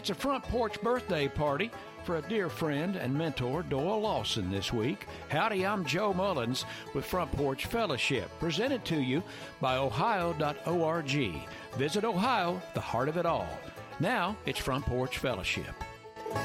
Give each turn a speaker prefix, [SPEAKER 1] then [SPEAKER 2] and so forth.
[SPEAKER 1] It's a front porch birthday party for a dear friend and mentor, Doyle Lawson, this week. Howdy, I'm Joe Mullins with Front Porch Fellowship, presented to you by Ohio.org. Visit Ohio, the heart of it all. Now, it's Front Porch Fellowship.